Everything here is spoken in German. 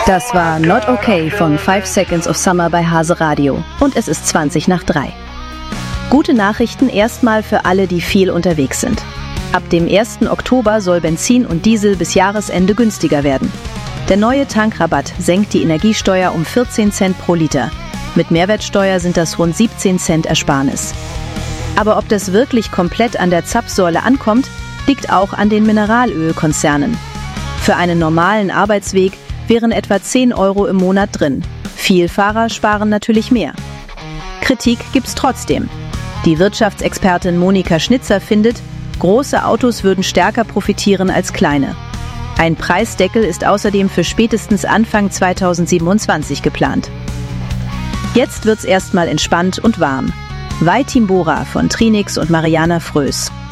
Das war Not Okay von 5 Seconds of Summer bei Hase Radio. Und es ist 3:20. Gute Nachrichten erstmal für alle, die viel unterwegs sind. Ab dem 1. Oktober soll Benzin und Diesel bis Jahresende günstiger werden. Der neue Tankrabatt senkt die Energiesteuer um 14 Cent pro Liter. Mit Mehrwertsteuer sind das rund 17 Cent Ersparnis. Aber ob das wirklich komplett an der Zapfsäule ankommt, liegt auch an den Mineralölkonzernen. Für einen normalen Arbeitsweg wären etwa 10 Euro im Monat drin. Vielfahrer sparen natürlich mehr. Kritik gibt's trotzdem. Die Wirtschaftsexpertin Monika Schnitzer findet, große Autos würden stärker profitieren als kleine. Ein Preisdeckel ist außerdem für spätestens Anfang 2027 geplant. Jetzt wird's erstmal entspannt und warm. Vaitimbora von Trinix und Mariana Frös.